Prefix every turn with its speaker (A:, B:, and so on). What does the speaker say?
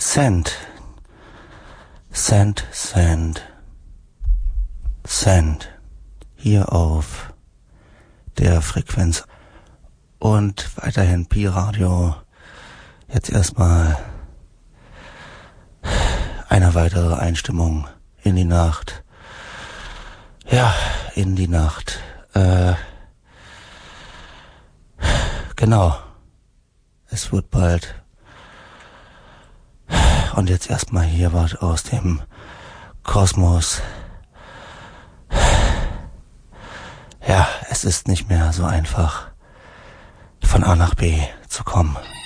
A: Sand. Sand, Sand. Sand. Hier auf der Frequenz. Und weiterhin Pi-Radio. Jetzt erstmal eine weitere Einstimmung in die Nacht. Ja, in die Nacht. Genau. Es wird bald. Und jetzt erstmal hier was aus dem Kosmos. Ja, es ist nicht mehr so einfach, von A nach B zu kommen.